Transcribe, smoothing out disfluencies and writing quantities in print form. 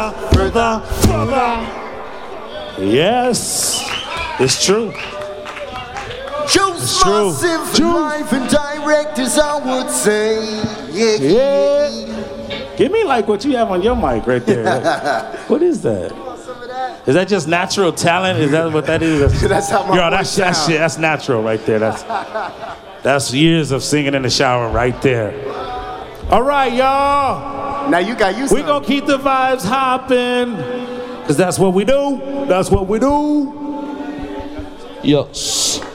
brother. Yes, it's true. Juice massive, live and direct, as I would say. Yeah. Give me like what you have on your mic right there. Like, what is that? Is that just natural talent? Is that what that is? That's how my voice sounds. That's natural right there. That's years of singing in the shower right there. All right, y'all. Now you got used to it. We're gonna keep the vibes hopping, cause that's what we do. That's what we do. Yes.